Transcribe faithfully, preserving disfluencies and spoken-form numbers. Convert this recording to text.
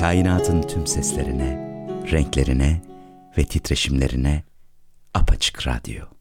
Kainatın tüm seslerine, renklerine ve titreşimlerine apaçık radyo.